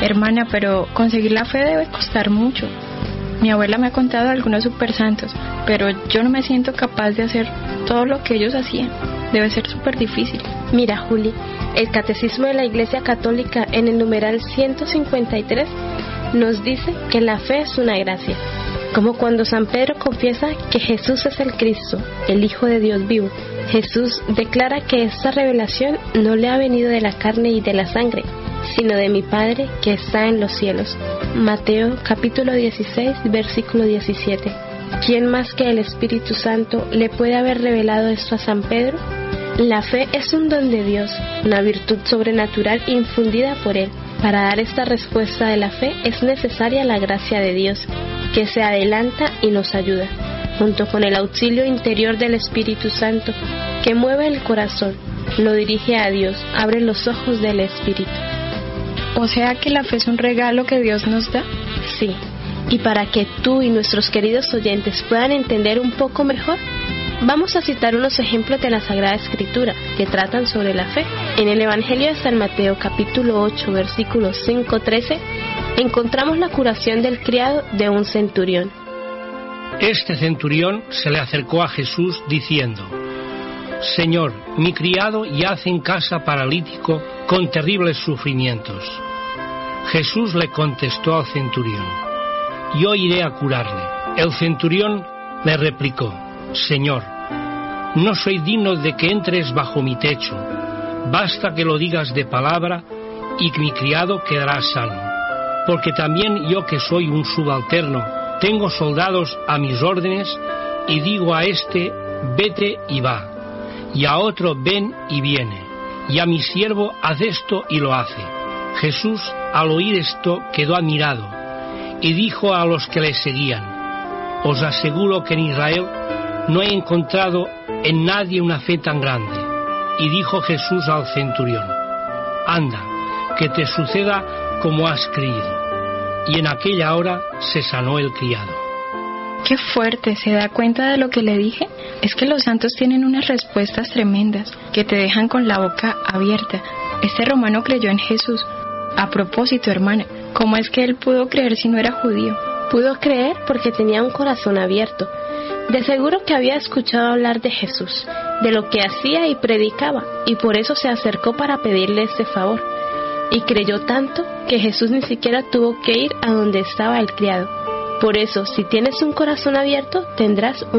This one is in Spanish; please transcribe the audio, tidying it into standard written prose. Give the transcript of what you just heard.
Hermana, pero conseguir la fe debe costar mucho. Mi abuela me ha contado de algunos supersantos, pero yo no me siento capaz de hacer todo lo que ellos hacían. Debe ser súper difícil. Mira, Juli, el Catecismo de la Iglesia Católica en el numeral 153 nos dice que la fe es una gracia, como cuando San Pedro confiesa que Jesús es el Cristo, el Hijo de Dios vivo. Jesús declara que esta revelación no le ha venido de la carne y de la sangre, sino de mi Padre que está en los cielos. Mateo capítulo 16, versículo 17. ¿Quién más que el Espíritu Santo le puede haber revelado esto a San Pedro? La fe es un don de Dios, una virtud sobrenatural infundida por Él. Para dar esta respuesta de la fe es necesaria la gracia de Dios, que se adelanta y nos ayuda, junto con el auxilio interior del Espíritu Santo, que mueve el corazón, lo dirige a Dios, abre los ojos del Espíritu. O sea que la fe es un regalo que Dios nos da. Sí, y para que tú y nuestros queridos oyentes puedan entender un poco mejor, vamos a citar unos ejemplos de la Sagrada Escritura que tratan sobre la fe. En el Evangelio de San Mateo, capítulo 8, versículos 5-13, encontramos la curación del criado de un centurión. Este centurión se le acercó a Jesús diciendo: Señor, mi criado yace en casa paralítico con terribles sufrimientos. Jesús le contestó al centurión: Yo iré a curarle. El centurión le replicó: Señor, no soy digno de que entres bajo mi techo. Basta que lo digas de palabra y mi criado quedará sano. Porque también yo, que soy un subalterno, tengo soldados a mis órdenes, y digo a este: vete y va, y a otro: ven y viene, y a mi siervo: haz esto y lo hace. Jesús, al oír esto, quedó admirado, y dijo a los que le seguían: Os aseguro que en Israel no he encontrado en nadie una fe tan grande. Y dijo Jesús al centurión: Anda, que te suceda como has creído. Y en aquella hora se sanó el criado. ¡Qué fuerte! ¿Se da cuenta de lo que le dije? Es que los santos tienen unas respuestas tremendas que te dejan con la boca abierta. Este romano creyó en Jesús. A propósito, hermana, ¿cómo es que él pudo creer si no era judío? Pudo creer porque tenía un corazón abierto. De seguro que había escuchado hablar de Jesús, de lo que hacía y predicaba, y por eso se acercó para pedirle este favor. Y creyó tanto que Jesús ni siquiera tuvo que ir a donde estaba el criado. Por eso, si tienes un corazón abierto, tendrás un